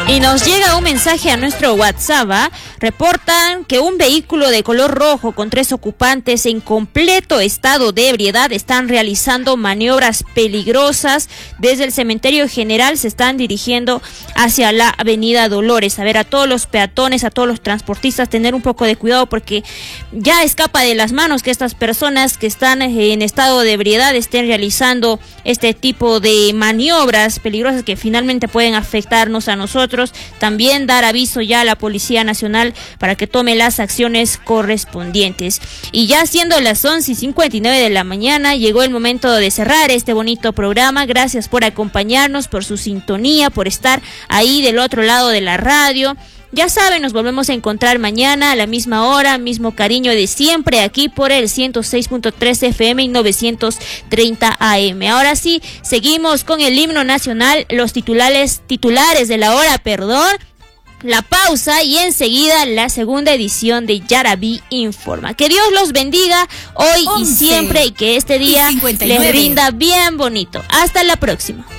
Y nos llega un mensaje a nuestro WhatsApp, ¿eh? Reportan que un vehículo de color rojo con 3 ocupantes en completo estado de ebriedad están realizando maniobras peligrosas desde el cementerio general, se están dirigiendo hacia la avenida Dolores. A ver, a todos los peatones, a todos los transportistas, tener un poco de cuidado porque ya escapa de las manos que estas personas que están en estado de ebriedad estén realizando este tipo de maniobras peligrosas que finalmente pueden afectarnos a nosotros. También dar aviso ya a la Policía Nacional para que tome las acciones correspondientes. Y ya siendo las 11:59 de la mañana, llegó el momento de cerrar este bonito programa. Gracias por acompañarnos, por su sintonía, por estar ahí del otro lado de la radio. Ya saben, nos volvemos a encontrar mañana a la misma hora, mismo cariño de siempre, aquí por el 106.3 FM y 930 AM. Ahora sí, seguimos con el himno nacional, los titulares de la hora, la pausa y enseguida la segunda edición de Yaraví Informa. Que Dios los bendiga hoy y siempre y que este día les rinda bien bonito. Hasta la próxima.